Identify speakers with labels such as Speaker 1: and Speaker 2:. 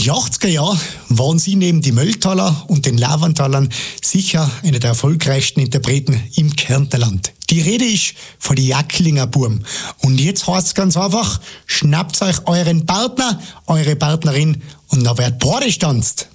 Speaker 1: die 80er Jahren waren sie neben die Mölltaler und den Lavantalern sicher einer der erfolgreichsten Interpreten im Kärntnerland. Die Rede ist von die Jacklinger Burm. Und jetzt heißt es ganz einfach, schnappt euch euren Partner, eure Partnerin und dann wird Party getanzt.